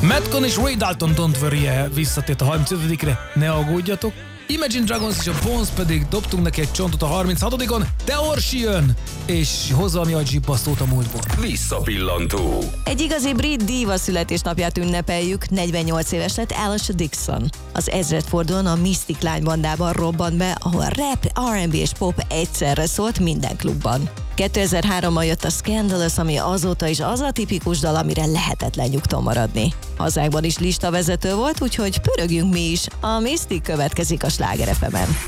Madcon és Ray Dalton Don't Worry visszatért a 35-re, ne aggódjatok. Imagine Dragons és a Bones pedig dobtunk neki egy csontot a 36-on, de Orsi jön, és hoz valami agyibbasztót a múltból. Visszapillantó. Egy igazi brit díva születésnapját ünnepeljük, 48 éves lett Alicia Dixon. Az ezredfordulón a Mystic Lány bandában robbant be, ahol rap, R&B és pop egyszerre szólt minden klubban. 2003-ban jött a Scandalous, ami azóta is az a tipikus dal, amire lehetetlen nyugton maradni. Hazánkban is listavezető volt, úgyhogy pörögjünk mi is. A Mystic következik a Sláger FM-en.